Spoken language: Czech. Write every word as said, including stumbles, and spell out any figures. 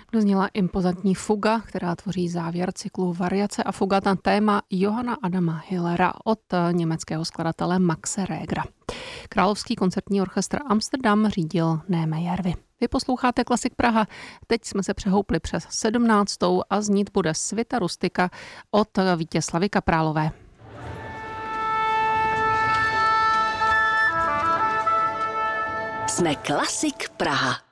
Zněla impozantní fuga, která tvoří závěr cyklu Variace a fuga na téma Johanna Adama Hillera od německého skladatele Maxe Regera. Královský koncertní orchestr Amsterdam řídil Néme Järvi. Vy posloucháte Klasik Praha. Teď jsme se přehoupli přes sedmnáctou a znít bude Svita rustika od Vítězslavy Kaprálové. Jsme Klasik Praha.